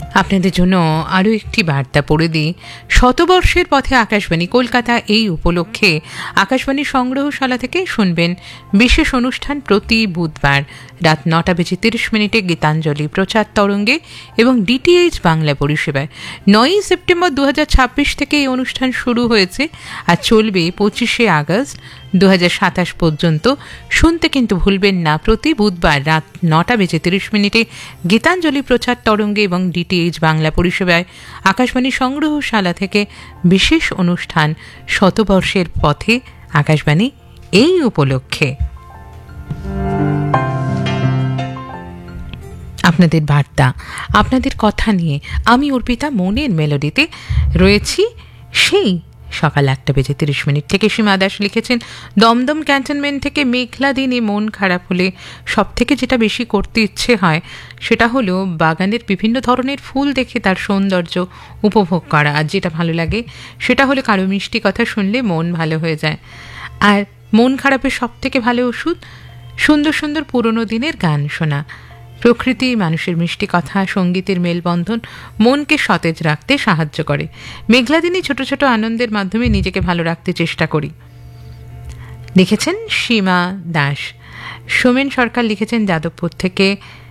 আপনাদের জন্য আরও একটি বার্তা পড়ে দিই। শতবর্ষের পথে আকাশবাণী কলকাতা এই উপলক্ষে আকাশবাণী সংগ্রহশালা থেকে শুনবেন বিশেষ অনুষ্ঠান প্রতি বুধবার রাত 9:30 গীতাঞ্জলি প্রচার তরঙ্গে এবং ডিটিএইচ বাংলা পরিষেবায়। 9 সেপ্টেম্বর 2026 থেকে এই অনুষ্ঠান শুরু হয়েছে আর চলবে 25 আগস্ট 2027 পর্যন্ত। শুনতে কিন্তু ভুলবেন না, প্রতি বুধবার রাত 9:30 গীতাঞ্জলি প্রচার তরঙ্গে এবং ডিটিএইচ বাংলা পরিষেবায় আকাশবাণী সংগ্রহশালা থেকে বিশেষ অনুষ্ঠান শতবর্ষের পথে আকাশবাণী এই উপলক্ষে। আপনাদের বার্তা, আপনাদের কথা নিয়ে আমি অর্পিতা মনের মেলোডিতে রয়েছি সেই সকাল 8:30 থেকে। সীমা দাস লিখেছেন, দমদম ক্যান্টনমেন্ট থেকে মেঘলা দিনে মন খারাপ হলে সব থেকে যেটা বেশি করতে ইচ্ছে হয় সেটা হলো বাগানের বিভিন্ন ধরনের ফুল দেখে তার সৌন্দর্য উপভোগ করা। আর যেটা ভালো লাগে সেটা হলো কারো মিষ্টি কথা শুনলে মন ভালো হয়ে যায়। আর মন খারাপের সব থেকে ভালো ওষুধ সুন্দর সুন্দর পুরনো দিনের গান শোনা। প্রকৃতি, মানুষের মিষ্টি কথা, সঙ্গীতের মেলবন্ধন মনকে সতেজ রাখতে সাহায্য করে। মেঘলা দিনে ছোট ছোট আনন্দের মাধ্যমে নিজেকে ভালো রাখতে চেষ্টা করি, লিখেছেন সীমা দাস। সোমেন সরকার লিখেছেন যাদবপুর থেকে,